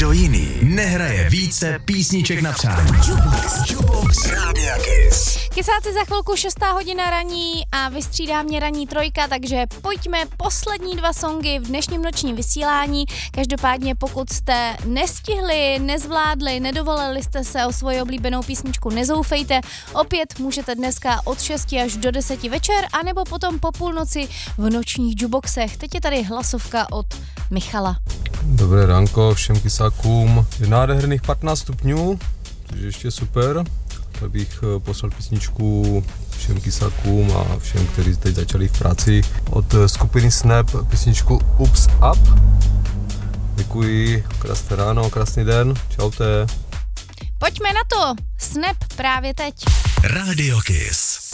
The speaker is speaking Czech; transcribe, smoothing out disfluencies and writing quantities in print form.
Nikdo jiný nehraje více písniček na přání. Jukebox Rádia Kiss. Kysáci, za chvilku 6. hodina raní a vystřídá mě ranní trojka, takže pojďme poslední 2 songy v dnešním nočním vysílání. Každopádně pokud jste nestihli, nezvládli, nedovolili jste se o svoji oblíbenou písničku, nezoufejte. Opět můžete dneska od 6 až do 10 večer, anebo potom po půlnoci v nočních jukeboxech. Teď je tady hlasovka od Michala. Dobré ránko všem kysákům. Je nádherných 15 stupňů, což je ještě super. Tak bych poslal písničku všem kysákům a všem, kteří teď začali v práci. Od skupiny Snap písničku Ups Up. Děkuji, krásné ráno, krásný den, čaute. Pojďme na to, Snap právě teď. Radio Kiss.